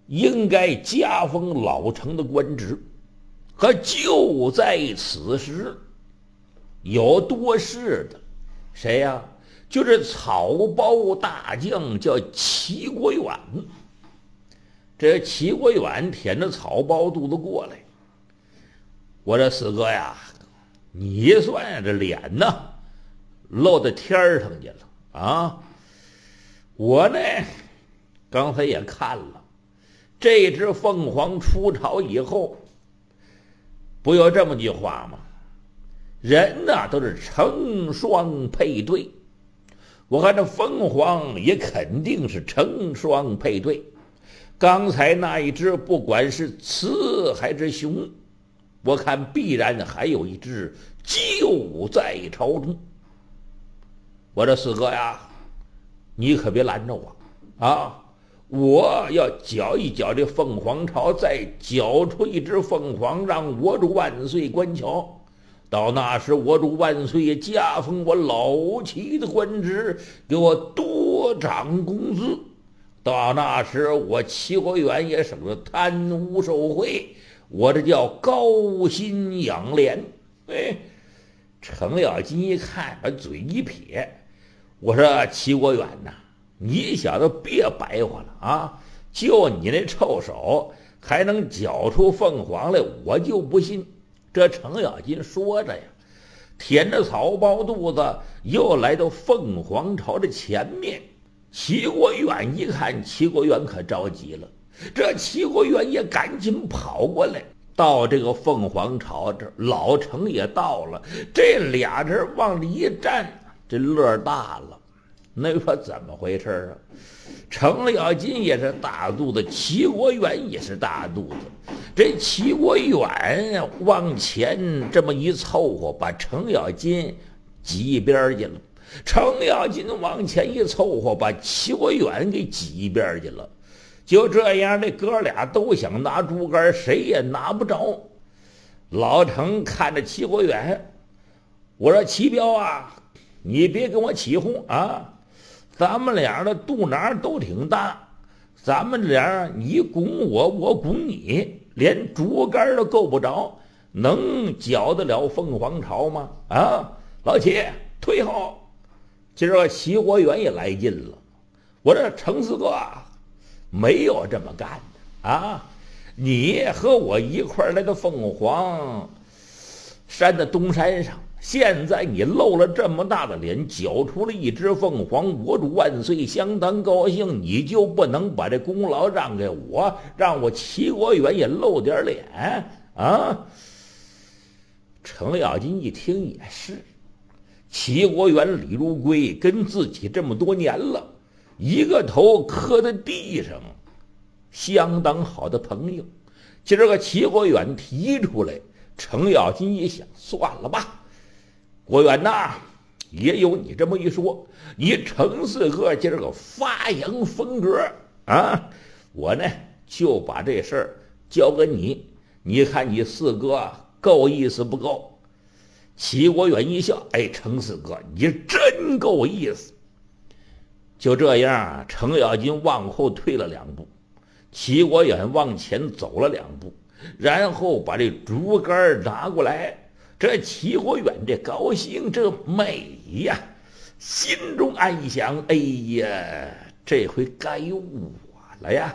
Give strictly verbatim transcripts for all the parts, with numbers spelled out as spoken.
应该加封老成的官职。可就在此时，有多事的，谁呀、啊？就是草包大将，叫齐国远。这齐国远舔着草包肚子过来，我这四哥呀，你算这脸呢，露到天上去了啊！我呢，刚才也看了，这只凤凰出巢以后，不有这么句话吗？人呢都是成双配对，我看这凤凰也肯定是成双配对。刚才那一只不管是雌还是雄，我看必然还有一只就在巢中。我这四哥呀，你可别拦着我啊！我要搅一搅这凤凰巢，再搅出一只凤凰，让我主万岁观瞧。到那时，我主万岁也加封我老齐的官职，给我多涨工资。到那时，我齐国远也省得贪污受贿，我这叫高薪养廉。哎，程咬金一看，把嘴一撇，我说齐国远呐，你小子别白话了啊！就你那臭手还能搅出凤凰来，我就不信。这程咬金说着呀，舔着草包肚子，又来到凤凰巢的前面。齐国远一看，齐国远可着急了。这齐国远也赶紧跑过来，到这个凤凰巢这儿，老程也到了。这俩人往里一站，这乐大了。那说怎么回事啊？程咬金也是大肚子，齐国远也是大肚子。这齐国远往前这么一凑合，把程咬金挤一边去了。程咬金往前一凑合，把齐国远给挤一边去了。就这样，这哥俩都想拿竹竿，谁也拿不着。老程看着齐国远，我说齐彪啊，你别跟我起哄啊！咱们俩的肚腩都挺大，咱们俩你拱我，我拱你，连竹竿都够不着，能搅得了凤凰巢吗？啊，老齐退后！今儿个齐国远也来劲了，我这程四哥没有这么干的啊！你和我一块儿来到凤凰山的东山上，现在你露了这么大的脸，搅出了一只凤凰，我主万岁相当高兴，你就不能把这功劳让给我，让我齐国远也露点脸啊？程咬金一听也是，齐国远李如归跟自己这么多年了，一个头磕在地上，相当好的朋友。今儿个齐国远提出来，程咬金一想，算了吧，国远呐，也有你这么一说，你程四哥今儿个发扬风格啊，我呢就把这事儿交给你，你看你四哥够意思不够？齐国远一笑，哎，程四哥你真够意思。就这样，程咬金往后退了两步，齐国远往前走了两步，然后把这竹竿拿过来。这齐国远这高兴，这美呀，心中暗想，哎呀，这回该我了呀。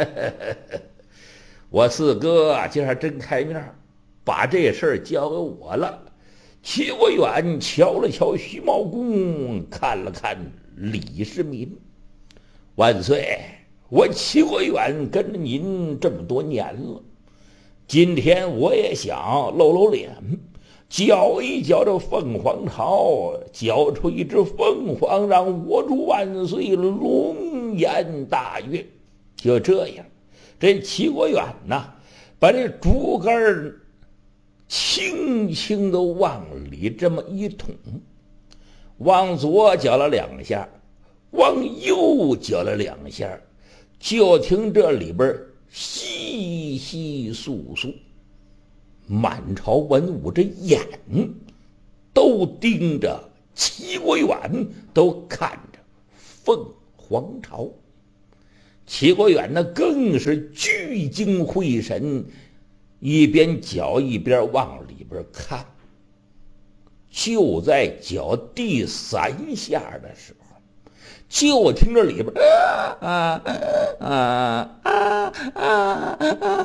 我四哥今儿还真开面，把这事儿交给我了。齐国远瞧了瞧徐茂公，看了看李世民，万岁，我齐国远跟着您这么多年了，今天我也想露露脸，搅一搅这凤凰巢，搅出一只凤凰，让我主万岁龙颜大悦。就这样，这齐国远呐，把这竹竿轻轻地往里这么一捅，往左搅了两下，往右搅了两下，就听这里边稀稀簌簌，满朝文武这眼都盯着齐国远，都看着凤凰巢。 齐国远呢更是聚精会神，一边搅一边往里边看。就在搅第三下的时候，就听着里边啊啊啊啊啊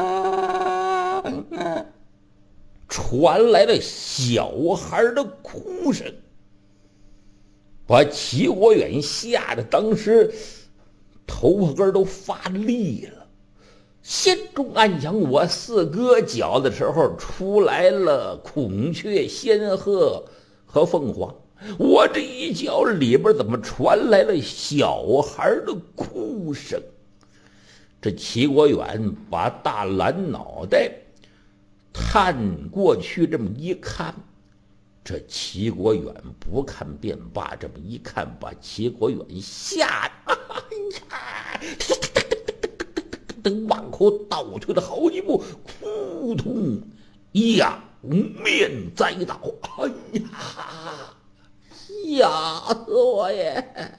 啊传来了小孩的哭声，把齐国远吓得当时头发根都发立了，心中暗想：我四哥搅的时候出来了孔雀、仙鹤和凤凰，我这一搅里边怎么传来了小孩的哭声？这齐国远把大蓝脑袋探过去，这么一看，这齐国远不看便罢，这么一看，把齐国远吓得哎呀，等往后倒退了好几步，扑通仰面栽倒。哎呀，吓死我耶！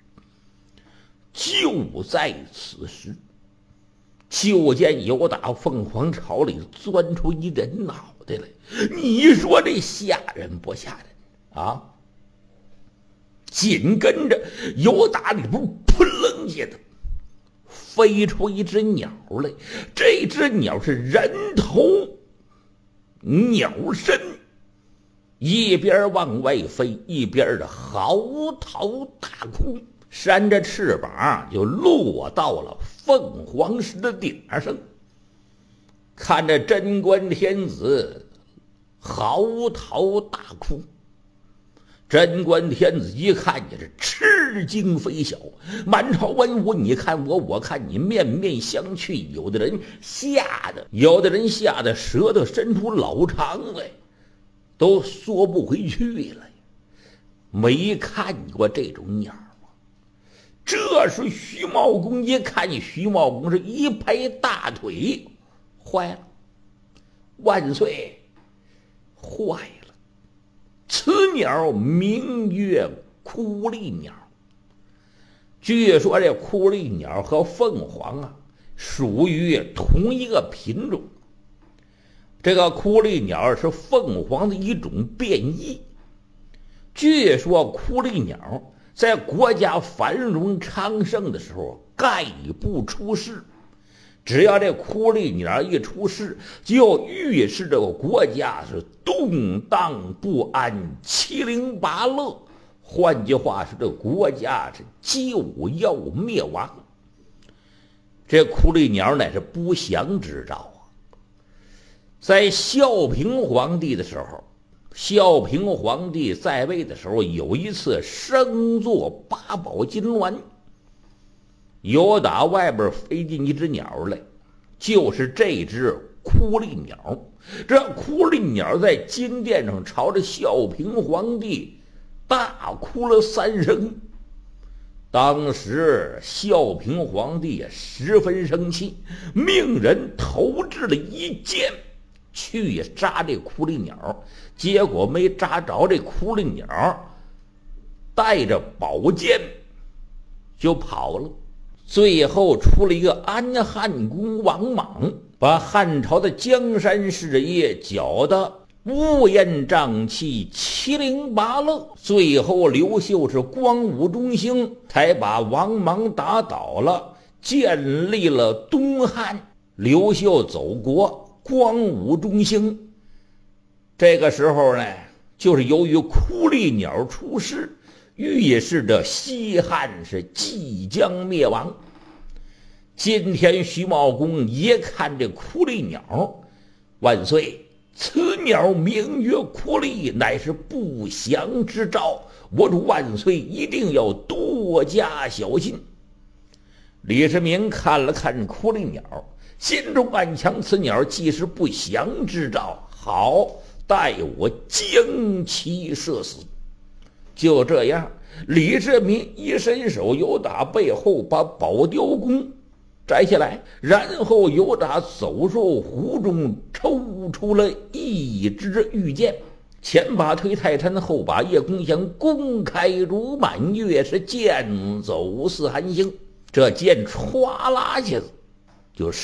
就在此时，就见有打凤凰巢里钻出一人脑袋来，你说这吓人不吓人啊？紧跟着有打里边扑棱下的飞出一只鸟来，这只鸟是人头鸟身，一边往外飞，一边的嚎啕大哭，扇着翅膀就落到了凤凰石的顶上。看着贞观天子嚎啕大哭，贞观天子一看也是吃惊非小，满朝文武你看我我看你，面面相觑，有的人吓得有的人吓得舌头伸出老长来，都缩不回去了。没看过这种鸟啊！这时徐茂公一看，徐茂公是一拍大腿，坏了，万岁，坏了！此鸟名曰枯栗鸟。据说这枯栗鸟和凤凰啊属于同一个品种。这个枯栗鸟是凤凰的一种变异。据说枯栗鸟在国家繁荣昌盛的时候概不出世，只要这枯栗鸟一出世，就预示这个国家是动荡不安、七零八落。换句话说，这个国家是就要灭亡。这枯栗鸟乃是不祥之兆啊！在孝平皇帝的时候，孝平皇帝在位的时候，有一次升坐八宝金銮，有打外边飞进一只鸟来，就是这只枯栗鸟。这枯栗鸟在金殿上朝着孝平皇帝大哭了三声。当时孝平皇帝也十分生气，命人投掷了一箭去扎这枯栗鸟，结果没扎着，这枯栗鸟带着宝剑就跑了。最后出了一个安汉公王莽，把汉朝的江山事业搅得乌烟瘴气、七零八落。最后刘秀是光武中兴，才把王莽打倒了，建立了东汉。刘秀走国，光武中兴。这个时候呢，就是由于枯栗鸟出世，预示着西汉是即将灭亡。今天徐茂公一看这枯栗鸟，万岁，此鸟名曰枯栗，乃是不祥之兆，我主万岁一定要多加小心。李世民看了看枯栗鸟，心中暗想，此鸟既是不祥之兆，好，待我将其射死。就这样，李世民一伸手，由打背后把宝雕弓摘下来，然后由打走兽壶中抽出了一支玉剑，前把推泰山，后把叶公香，公开如满月，是剑走似寒星。 这剑歘啦下子就